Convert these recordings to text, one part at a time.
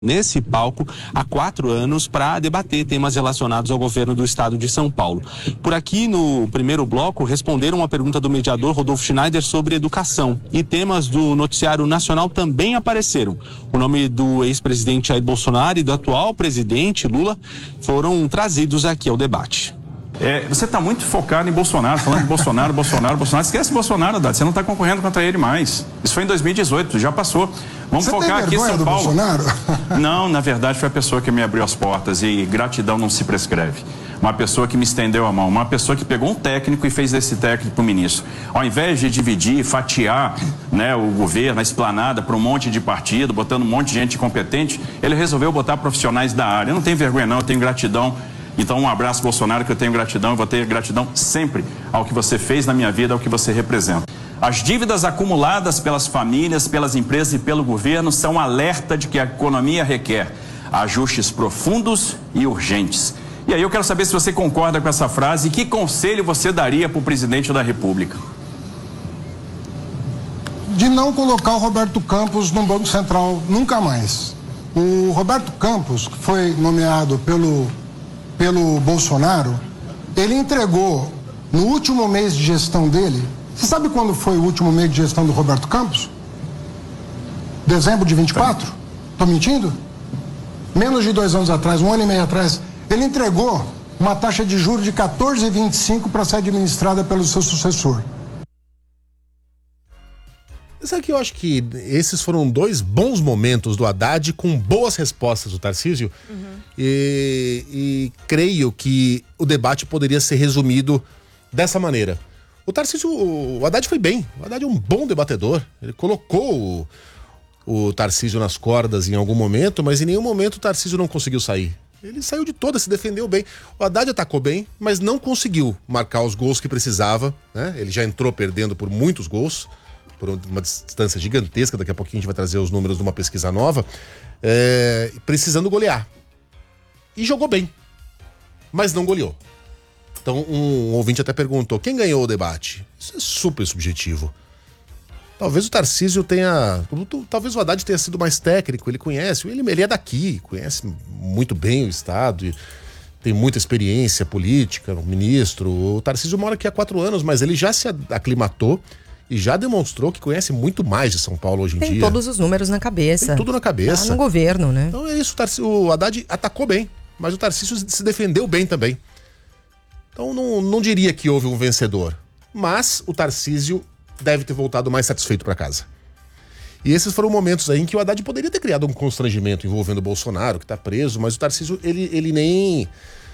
nesse palco há 4 anos para debater temas relacionados ao governo do estado de São Paulo. Por aqui, no primeiro bloco, responderam uma pergunta do mediador Rodolfo Schneider sobre educação. E temas do noticiário nacional também apareceram. O nome do ex-presidente Jair Bolsonaro e do atual presidente Lula foram trazidos aqui ao debate. Você está muito focado em Bolsonaro, falando de Bolsonaro. Esquece Bolsonaro, Haddad, você não está concorrendo contra ele mais. Isso foi em 2018, já passou. Vamos focar aqui em São Paulo. Bolsonaro? Não, na verdade foi a pessoa que me abriu as portas e gratidão não se prescreve. Uma pessoa que me estendeu a mão, uma pessoa que pegou um técnico e fez desse técnico para o ministro. Ao invés de dividir, fatiar, né, o governo, a esplanada para um monte de partido, botando um monte de gente competente, ele resolveu botar profissionais da área. Eu não tenho vergonha não, eu tenho gratidão. Então um abraço, Bolsonaro, que eu tenho gratidão, eu vou ter gratidão sempre ao que você fez na minha vida, ao que você representa. As dívidas acumuladas pelas famílias, pelas empresas e pelo governo são alerta de que a economia requer ajustes profundos e urgentes. E aí eu quero saber se você concorda com essa frase e que conselho você daria para o presidente da República. De não colocar o Roberto Campos no Banco Central nunca mais. O Roberto Campos, que foi nomeado pelo Bolsonaro, ele entregou no último mês de gestão dele. Você sabe quando foi o último mês de gestão do Roberto Campos? Dezembro de 24? Estou mentindo? Menos de 2 anos atrás, 1 ano e meio atrás, ele entregou uma taxa de juros de 14,25 para ser administrada pelo seu sucessor. Sabe que eu acho que esses foram 2 bons momentos do Haddad com boas respostas do Tarcísio. E creio que o debate poderia ser resumido dessa maneira. O Haddad foi bem. O Haddad é um bom debatedor. Ele colocou o Tarcísio nas cordas em algum momento, mas em nenhum momento o Tarcísio não conseguiu sair. Ele saiu de toda, se defendeu bem. O Haddad atacou bem, mas não conseguiu marcar os gols que precisava, né? Ele já entrou perdendo por muitos gols, por uma distância gigantesca. Daqui a pouquinho a gente vai trazer os números de uma pesquisa nova, precisando golear. E jogou bem, mas não goleou. Então um ouvinte até perguntou, quem ganhou o debate? Isso é super subjetivo. Talvez o Tarcísio talvez o Haddad tenha sido mais técnico, ele conhece, ele é daqui, conhece muito bem o estado, e tem muita experiência política, ministro. O Tarcísio mora aqui há 4 anos, mas ele já se aclimatou e já demonstrou que conhece muito mais de São Paulo hoje em dia. Tem todos os números na cabeça. Tem tudo na cabeça. Tá no governo, né? Então é isso, o Haddad atacou bem, mas o Tarcísio se defendeu bem também. Então não diria que houve um vencedor, mas o Tarcísio deve ter voltado mais satisfeito para casa. E esses foram momentos aí em que o Haddad poderia ter criado um constrangimento envolvendo o Bolsonaro, que está preso, mas o Tarcísio, ele nem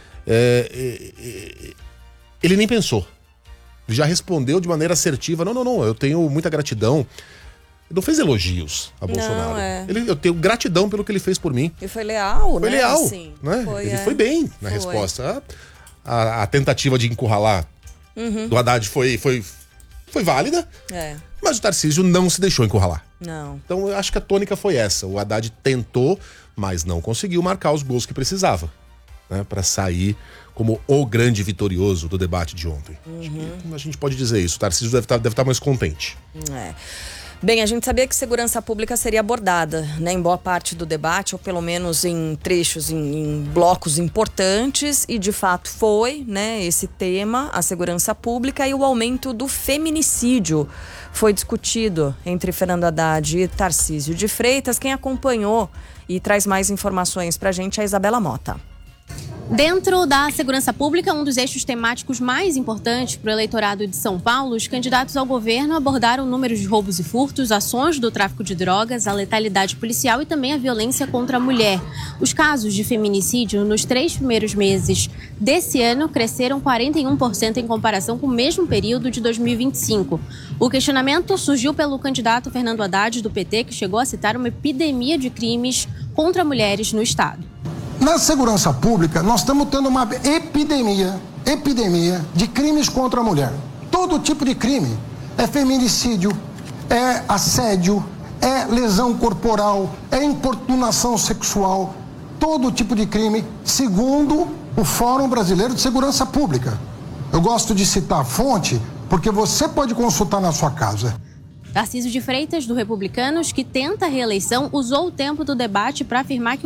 pensou. Ele já respondeu de maneira assertiva, não, eu tenho muita gratidão. Ele não fez elogios a Bolsonaro. Eu tenho gratidão pelo que ele fez por mim. E foi leal, né? Foi leal, assim, né? Ele foi bem na resposta. A tentativa de encurralar do Haddad foi válida, mas o Tarcísio não se deixou encurralar. Não. Então eu acho que a tônica foi essa. O Haddad tentou, mas não conseguiu marcar os gols que precisava, né, para sair como o grande vitorioso do debate de ontem. Acho que a gente pode dizer isso. O Tarcísio deve estar mais contente. Bem, a gente sabia que segurança pública seria abordada, né, em boa parte do debate, ou pelo menos em trechos, em blocos importantes, e de fato foi, né, esse tema, a segurança pública, e o aumento do feminicídio foi discutido entre Fernando Haddad e Tarcísio de Freitas. Quem acompanhou e traz mais informações pra gente é a Isabela Mota. Dentro da segurança pública, um dos eixos temáticos mais importantes para o eleitorado de São Paulo, os candidatos ao governo abordaram o número de roubos e furtos, ações do tráfico de drogas, a letalidade policial e também a violência contra a mulher. Os casos de feminicídio nos 3 primeiros meses desse ano cresceram 41% em comparação com o mesmo período de 2025. O questionamento surgiu pelo candidato Fernando Haddad, do PT, que chegou a citar uma epidemia de crimes contra mulheres no estado. Na segurança pública, nós estamos tendo uma epidemia de crimes contra a mulher. Todo tipo de crime. É feminicídio, é assédio, é lesão corporal, é importunação sexual. Todo tipo de crime, segundo o Fórum Brasileiro de Segurança Pública. Eu gosto de citar a fonte, porque você pode consultar na sua casa. Tarcísio de Freitas, do Republicanos, que tenta a reeleição, usou o tempo do debate para afirmar que